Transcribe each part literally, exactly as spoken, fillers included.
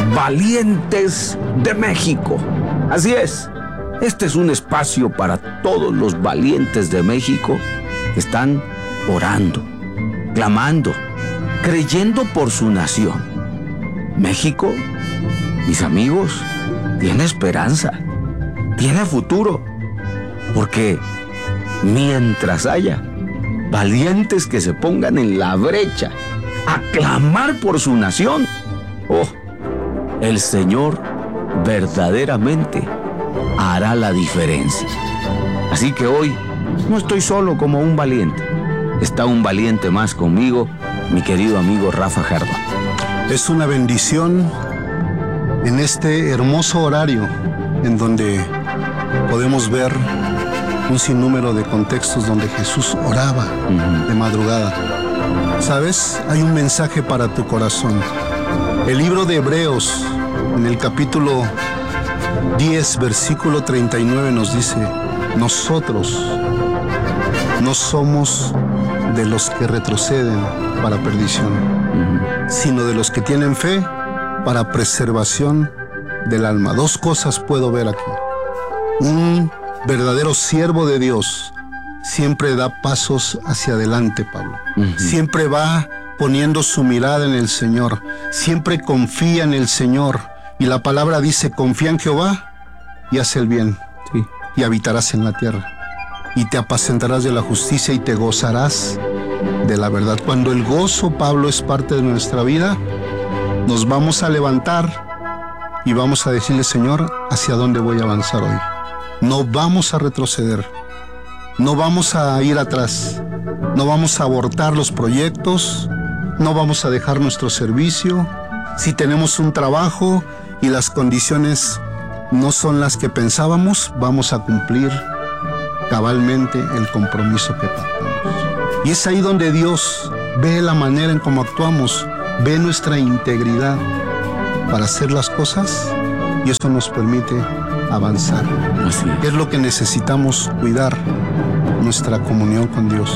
Valientes de México. Así es, este es un espacio para todos los valientes de México que están orando, clamando, creyendo por su nación. México, mis amigos, tiene esperanza, tiene futuro, porque mientras haya valientes que se pongan en la brecha a clamar por su nación, oh, el Señor verdaderamente hará la diferencia. Así que hoy no estoy solo como un valiente, está un valiente más conmigo, mi querido amigo Rafa Jardón. Es una bendición en este hermoso horario en donde podemos ver un sinnúmero de contextos donde Jesús oraba uh-huh. de madrugada. ¿Sabes? Hay un mensaje para tu corazón. El libro de Hebreos, en el capítulo diez, versículo treinta y nueve, nos dice: nosotros no somos de los que retroceden para perdición, uh-huh. sino de los que tienen fe para preservación del alma. Dos cosas puedo ver aquí. Un verdadero siervo de Dios siempre da pasos hacia adelante, Pablo. Uh-huh. Siempre va poniendo su mirada en el Señor. Siempre confía en el Señor. Y la palabra dice: confía en Jehová y haz el bien. Sí. Y habitarás en la tierra. Y te apacentarás de la justicia y te gozarás de la verdad. Cuando el gozo, Pablo, es parte de nuestra vida, nos vamos a levantar y vamos a decirle: Señor, ¿hacia dónde voy a avanzar hoy? No vamos a retroceder, no vamos a ir atrás, no vamos a abortar los proyectos, no vamos a dejar nuestro servicio. Si tenemos un trabajo y las condiciones no son las que pensábamos, vamos a cumplir cabalmente el compromiso que pactamos. Y es ahí donde Dios ve la manera en cómo actuamos, ve nuestra integridad para hacer las cosas, y eso nos permite avanzar. Así es. Es lo que necesitamos cuidar, nuestra comunión con Dios.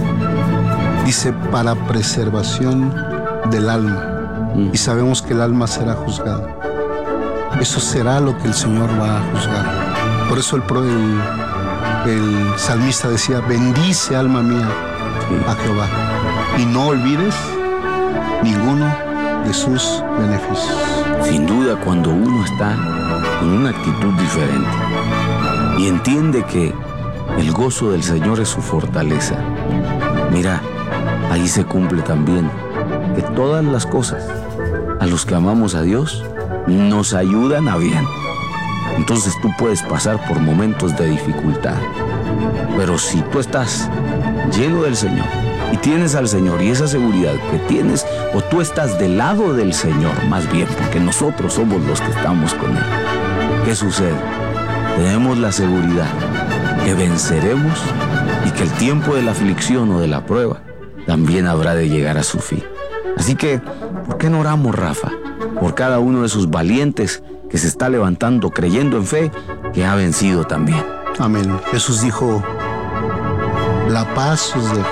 Dice: para preservación del alma. Mm. Y sabemos que el alma será juzgada. Eso será lo que el Señor va a juzgar. Por eso el, el, el salmista decía: bendice, alma mía, sí. a Jehová, y no olvides ninguno de sus beneficios. Sin duda, cuando uno está con una actitud diferente y entiende que el gozo del Señor es su fortaleza, mira, ahí se cumple también que todas las cosas a los que amamos a Dios nos ayudan a bien. Entonces tú puedes pasar por momentos de dificultad, pero si tú estás lleno del Señor y tienes al Señor y esa seguridad que tienes, o tú estás del lado del Señor, más bien, porque nosotros somos los que estamos con Él, ¿qué sucede? Tenemos la seguridad que venceremos y que el tiempo de la aflicción o de la prueba también habrá de llegar a su fin. Así que, ¿por qué no oramos, Rafa, por cada uno de esos valientes que se está levantando creyendo en fe, que ha vencido también? Amén. Jesús dijo: la paz os dejo,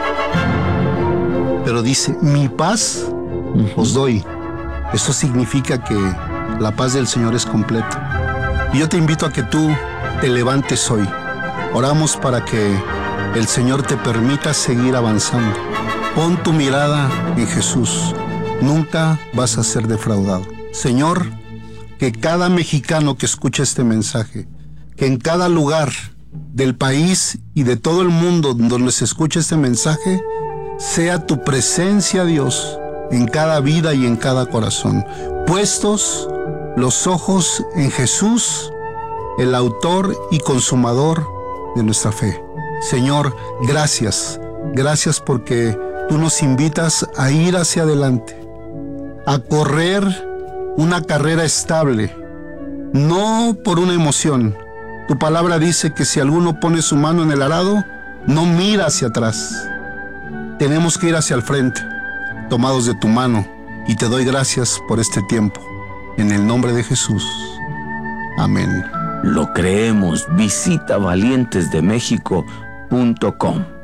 pero dice: mi paz uh-huh. os doy. Eso significa que la paz del Señor es completa. Y yo te invito a que tú te levantes hoy. Oramos para que el Señor te permita seguir avanzando. Pon tu mirada en Jesús. Nunca vas a ser defraudado. Señor, que cada mexicano que escuche este mensaje, que en cada lugar del país y de todo el mundo donde se escuche este mensaje, sea tu presencia, Dios, en cada vida y en cada corazón. Puestos los ojos en Jesús, el autor y consumador de nuestra fe. Señor, gracias. Gracias porque tú nos invitas a ir hacia adelante, a correr una carrera estable, no por una emoción. Tu palabra dice que si alguno pone su mano en el arado, no mira hacia atrás. Tenemos que ir hacia el frente, tomados de tu mano, y te doy gracias por este tiempo. En el nombre de Jesús. Amén. Lo creemos. Visita valientes de méxico punto com.